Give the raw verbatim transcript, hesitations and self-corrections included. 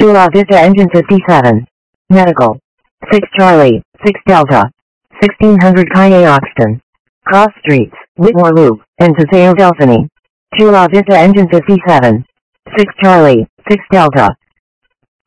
Chula Vista Engine fifty-seven. Medical. six Charlie, six Delta. sixteen hundred Kaye Oxton. Cross Streets, Whitmore Loop, and Paseo Delphini. Chula Vista Engine fifty-seven. six Charlie, six Delta.